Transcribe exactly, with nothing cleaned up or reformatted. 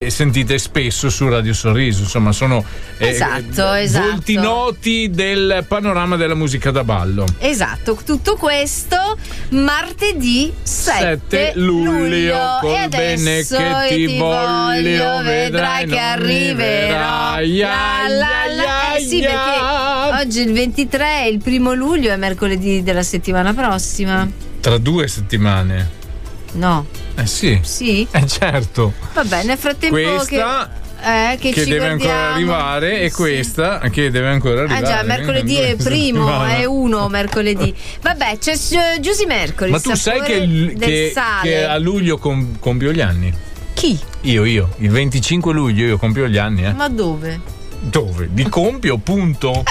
sentite spesso su Radio Sorriso, insomma sono eh, esatto, eh, esatto. volti noti del panorama della musica da ballo. Esatto, tutto questo martedì sette luglio col e bene adesso che ti, ti voglio, vedrai che arriverò. La, la, la. Eh sì, perché oggi è il ventitré, il primo luglio è mercoledì della settimana prossima. Tra due settimane. No. Eh sì. Sì? Eh certo. Vabbè, nel frattempo questa che, eh, che, che ci deve guardiamo. ancora arrivare e sì. questa che deve ancora arrivare. Ah già, mercoledì è primo, settimana. è uno mercoledì. Vabbè, c'è uh, Giusy Mercoledì. Ma tu sai che, che, che a luglio com, compio gli anni? Chi? Io, io. Il venticinque luglio io compio gli anni, eh. Ma dove? Dove? Di compio, punto.